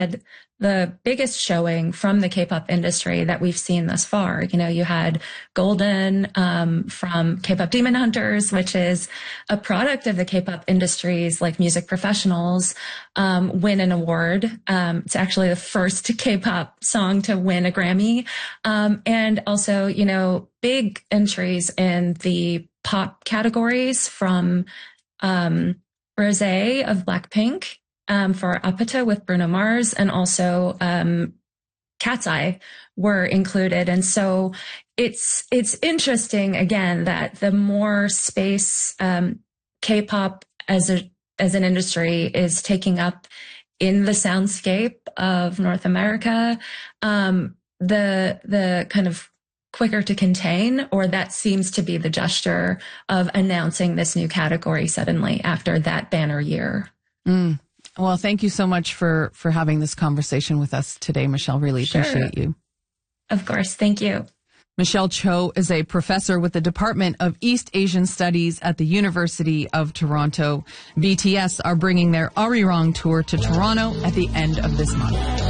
the biggest showing from the K-pop industry that we've seen thus far. You know, you had Golden from K-pop Demon Hunters, which is a product of the K-pop industry's like music professionals, win an award. It's actually the first K-pop song to win a Grammy. And also, you know, big entries in the pop categories from Rosé of Blackpink, for Apata with Bruno Mars, and also Cat's Eye were included. And so it's interesting again that the more space K-pop as an industry is taking up in the soundscape of North America, the kind of quicker to contain, or that seems to be the gesture of announcing this new category suddenly after that banner year. Well, thank you so much for having this conversation with us today, Michelle. Really appreciate you. Of course. Thank you. Michelle Cho is a professor with the Department of East Asian Studies at the University of Toronto. BTS are bringing their Arirang tour to Toronto at the end of this month.